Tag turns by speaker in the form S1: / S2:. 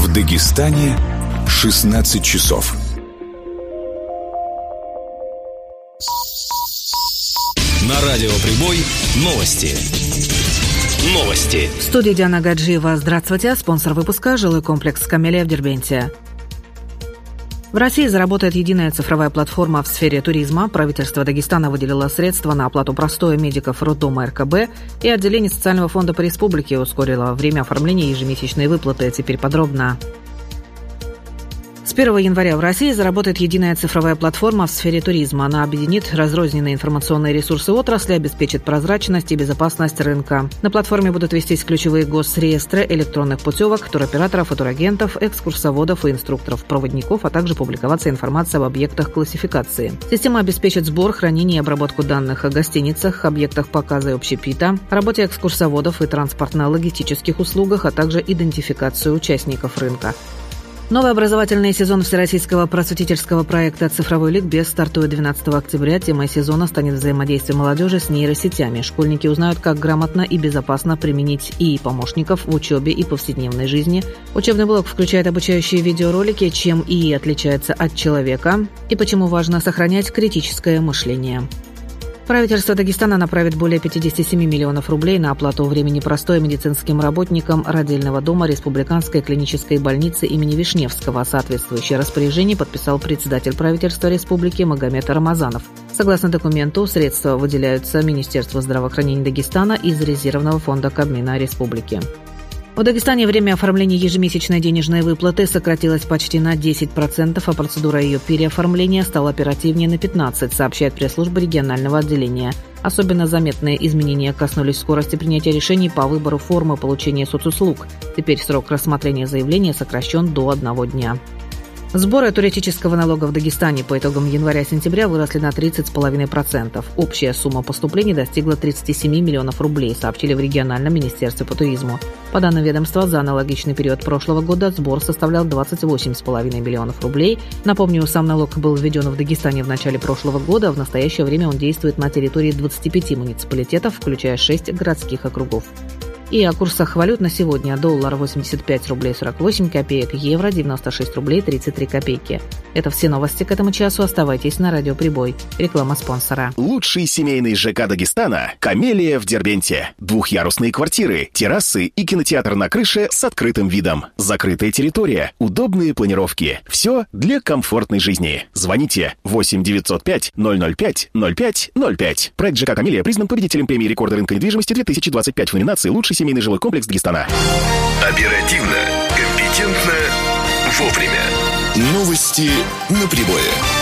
S1: В Дагестане 16 часов.
S2: На радио «Прибой» новости.
S3: В студии Диана Гаджиева. Здравствуйте. Спонсор выпуска – жилой комплекс «Камелия» в Дербенте. В России заработает единая цифровая платформа в сфере туризма. Правительство Дагестана выделило средства на оплату простоя медиков роддома РКБ, и отделение социального фонда по республике ускорило время оформления ежемесячной выплаты. Теперь подробно. С 1 января в России заработает единая цифровая платформа в сфере туризма. Она объединит разрозненные информационные ресурсы отрасли, обеспечит прозрачность и безопасность рынка. На платформе будут вестись ключевые госреестры электронных путевок, туроператоров и турагентов, экскурсоводов и инструкторов-проводников, а также публиковаться информация об объектах классификации. Система обеспечит сбор, хранение и обработку данных о гостиницах, объектах показа и общепита, работе экскурсоводов и транспортно-логистических услугах, а также идентификацию участников рынка. Новый образовательный сезон всероссийского просветительского проекта «Цифровой ликбез» стартует 12 октября. Темой сезона станет взаимодействие молодежи с нейросетями. Школьники узнают, как грамотно и безопасно применить ИИ-помощников в учебе и повседневной жизни. Учебный блок включает обучающие видеоролики, чем ИИ отличается от человека и почему важно сохранять критическое мышление. Правительство Дагестана направит более 57 миллионов рублей на оплату времени простоя медицинским работникам родильного дома Республиканской клинической больницы имени Вишневского. Соответствующее распоряжение подписал председатель правительства республики Магомед Рамазанов. Согласно документу, средства выделяются Министерству здравоохранения Дагестана из резервного фонда Кабмина республики. В Дагестане время оформления ежемесячной денежной выплаты сократилось почти на 10%, а процедура ее переоформления стала оперативнее на 15%, сообщает пресс-служба регионального отделения. Особенно заметные изменения коснулись скорости принятия решений по выбору формы получения соцуслуг. Теперь срок рассмотрения заявления сокращен до 1 дня. Сборы туристического налога в Дагестане по итогам января-сентября выросли на 30,5%. Общая сумма поступлений достигла 37 миллионов рублей, сообщили в региональном министерстве по туризму. По данным ведомства, за аналогичный период прошлого года сбор составлял 28,5 миллионов рублей. Напомню, сам налог был введен в Дагестане в начале прошлого года. В настоящее время он действует на территории 25 муниципалитетов, включая 6 городских округов. И о курсах валют на сегодня. Доллар 85 рублей 48 копеек, евро 96 рублей 33 копейки. Это все новости к этому часу. Оставайтесь на радио «Прибой». Реклама спонсора.
S4: Лучший семейный ЖК Дагестана – «Камелия» в Дербенте. Двухъярусные квартиры, террасы и кинотеатр на крыше с открытым видом. Закрытая территория, удобные планировки. Все для комфортной жизни. Звоните 8 905 005 05 05. Проект ЖК «Камелия» признан победителем премии рекорда рынка недвижимости 2025 в номинации «Лучший семейный жилой комплекс Дагестана».
S1: Оперативно, компетентно, вовремя. Новости на Прибое.